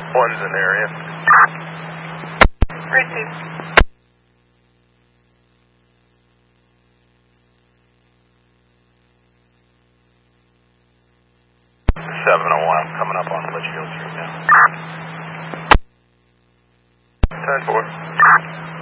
One's in area. Received. 701, I'm coming up on Litchfield Street now. 10-4.